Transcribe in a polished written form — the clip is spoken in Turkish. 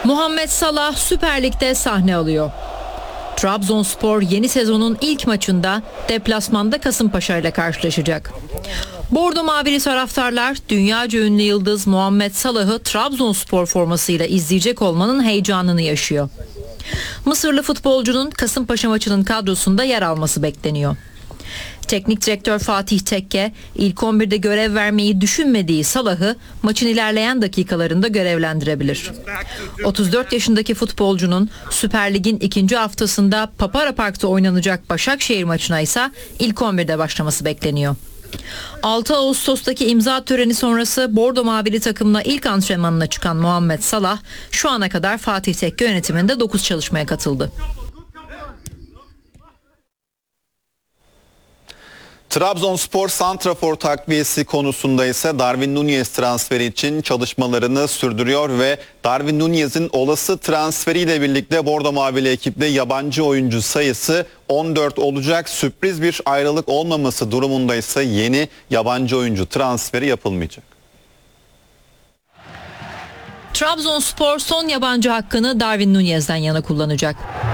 Muhammed Salah Süper Lig'de sahne alıyor. Trabzonspor yeni sezonun ilk maçında deplasmanda Kasımpaşa ile karşılaşacak. Bordo Mavili taraftarlar dünyaca ünlü yıldız Muhammed Salah'ı Trabzonspor formasıyla izleyecek olmanın heyecanını yaşıyor. Mısırlı futbolcunun Kasımpaşa maçının kadrosunda yer alması bekleniyor. Teknik direktör Fatih Tekke ilk 11'de görev vermeyi düşünmediği Salah'ı maçın ilerleyen dakikalarında görevlendirebilir. 34 yaşındaki futbolcunun Süper Lig'in ikinci haftasında Papara Park'ta oynanacak Başakşehir maçına ise ilk 11'de başlaması bekleniyor. 6 Ağustos'taki imza töreni sonrası Bordo Mavili takımla ilk antrenmanına çıkan Muhammed Salah şu ana kadar Fatih Tekke yönetiminde 9 çalışmaya katıldı. Trabzonspor santrafor takviyesi konusunda ise Darwin Núñez transferi için çalışmalarını sürdürüyor ve Darwin Núñez'in olası transferiyle birlikte Bordo Mavili ekipte yabancı oyuncu sayısı 14 olacak. Sürpriz bir ayrılık olmaması durumunda ise yeni yabancı oyuncu transferi yapılmayacak. Trabzonspor son yabancı hakkını Darwin Núñez'den yana kullanacak.